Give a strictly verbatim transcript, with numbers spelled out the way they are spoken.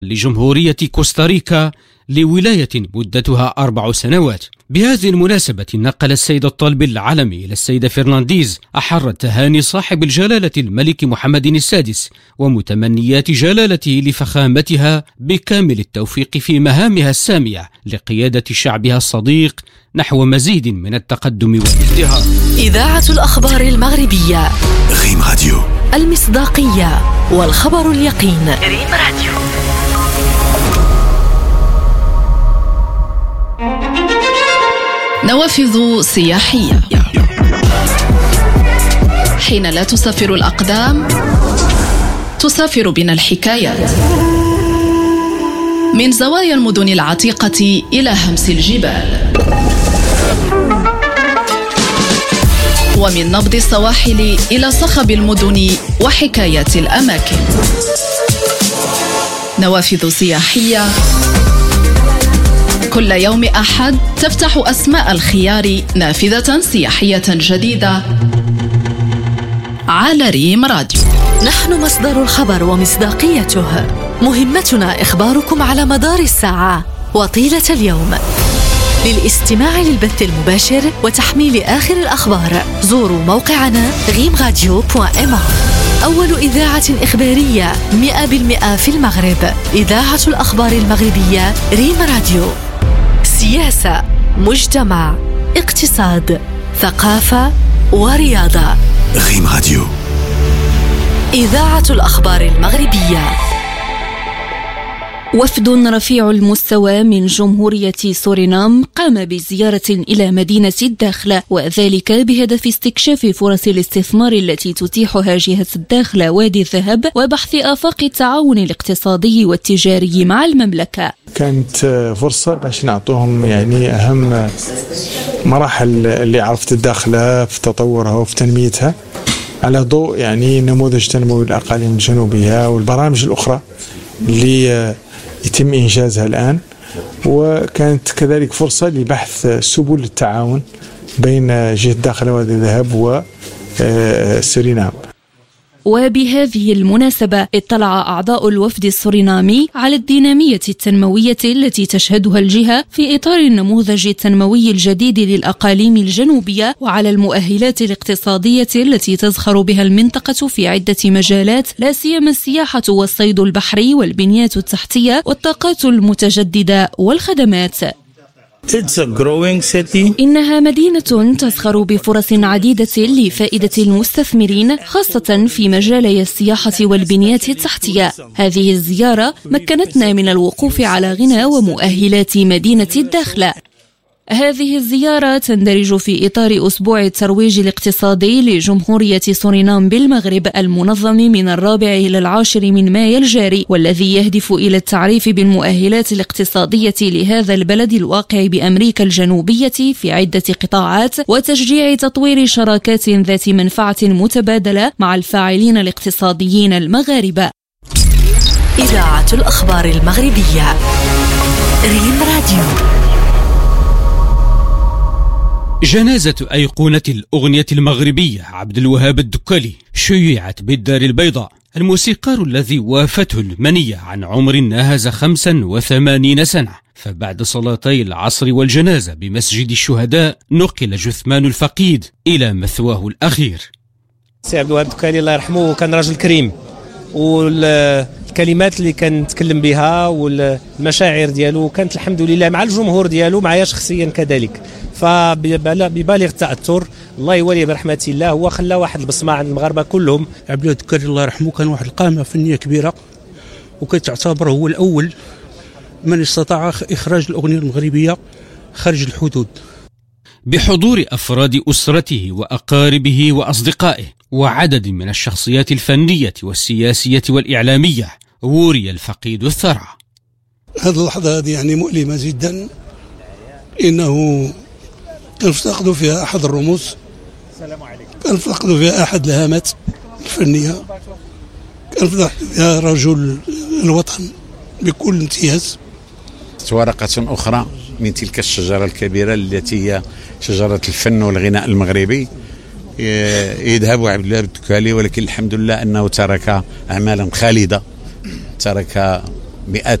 لجمهورية كوستاريكا لولاية مدتها أربع سنوات. بهذه المناسبة نقل السيد الطالب العلمي إلى السيدة فرنانديز أحر تهاني صاحب الجلالة الملك محمد السادس ومتمنيات جلالته لفخامتها بكامل التوفيق في مهامها السامية لقيادة شعبها الصديق نحو مزيد من التقدم والازدهار. إذاعة الأخبار المغربية ريم راديو، المصداقية والخبر اليقين. ريم راديو. نوافذ سياحية. حين لا تسافر الأقدام تسافر بنا الحكايات، من زوايا المدن العتيقة إلى همس الجبال، ومن نبض السواحل إلى صخب المدن وحكايات الأماكن. نوافذ سياحية كل يوم أحد تفتح أسماء الخيار نافذة سياحية جديدة على ريم راديو. نحن مصدر الخبر ومصداقيته، مهمتنا إخباركم على مدار الساعة وطيلة اليوم. للاستماع للبث المباشر وتحميل آخر الأخبار زوروا موقعنا ريم راديو دوت إم. أول إذاعة إخبارية مئة بالمئة في المغرب، إذاعة الأخبار المغربية ريم راديو. سياسة، مجتمع، اقتصاد، ثقافة ورياضة. ريم راديو، إذاعة الأخبار المغربية. وفد رفيع المستوى من جمهورية سورينام قام بزيارة إلى مدينة الداخلة، وذلك بهدف استكشاف فرص الاستثمار التي تتيحها جهة الداخلة وادي الذهب وبحث آفاق التعاون الاقتصادي والتجاري مع المملكة. كانت فرصة باش نعطوهم يعني أهم مراحل اللي عرفت الداخلة في تطورها وفي تنميتها على ضوء يعني نموذج تنموي الأقاليم الجنوبية والبرامج الأخرى اللي يتم إنجازها الآن، وكانت كذلك فرصة لبحث سبل التعاون بين جهة الداخلة وادي الذهب وسورينام. وبهذه المناسبة اطلع أعضاء الوفد السورينامي على الدينامية التنموية التي تشهدها الجهة في إطار النموذج التنموي الجديد للأقاليم الجنوبية، وعلى المؤهلات الاقتصادية التي تزخر بها المنطقة في عدة مجالات، لا سيما السياحة والصيد البحري والبنيات التحتية والطاقات المتجددة والخدمات. It's a growing city. إنها مدينة تزخر بفرص عديدة لفائدة المستثمرين، خاصة في مجالي السياحة والبنيات التحتية. هذه الزيارة مكنتنا من الوقوف على غنى ومؤهلات مدينة الداخلة. هذه الزيارة تندرج في إطار أسبوع الترويج الاقتصادي لجمهورية سورينام بالمغرب المنظم من الرابع إلى العاشر من مايو الجاري، والذي يهدف إلى التعريف بالمؤهلات الاقتصادية لهذا البلد الواقع بأمريكا الجنوبية في عدة قطاعات، وتشجيع تطوير شراكات ذات منفعة متبادلة مع الفاعلين الاقتصاديين المغاربة. إذاعة الأخبار المغربية ريم راديو. جنازة أيقونة الأغنية المغربية عبد الوهاب الدكالي شيعت بالدار البيضاء. الموسيقار الذي وافته المنية عن عمر ناهز خمسا وثمانين سنة، فبعد صلاتي العصر والجنازة بمسجد الشهداء نقل جثمان الفقيد إلى مثواه الأخير. سي عبد الوهاب الدكالي الله يرحمه كان راجل كريم، والكلمات اللي كان يتكلم بها والمشاعر ديالو كانت الحمد لله مع الجمهور ديالو معايا شخصيا كذلك، فببالغ التأثر الله يولي برحمة الله. هو خلى واحد البصمة عند المغاربة كلهم. عبد الوهاب الدكالي الله يرحمه كان واحد القامة فنية كبيرة، وكتعتبر هو الأول من استطاع إخراج الأغنية المغربية خارج الحدود، بحضور أفراد أسرته وأقاربه وأصدقائه وعدد من الشخصيات الفنية والسياسية والإعلامية. وري الفقيد الثرى. هذه اللحظة هذه يعني مؤلمة جدا، إنه نفتقد فيها أحد الرموز، نفتقد فيها أحد الهامات الفنية، نفتقد فيها رجل الوطن بكل امتياز. ورقة أخرى من تلك الشجرة الكبيرة التي هي شجرة الفن والغناء المغربي يذهب عبد الوهاب الدكالي، ولكن الحمد لله أنه ترك أعمالا خالدة، ترك مئات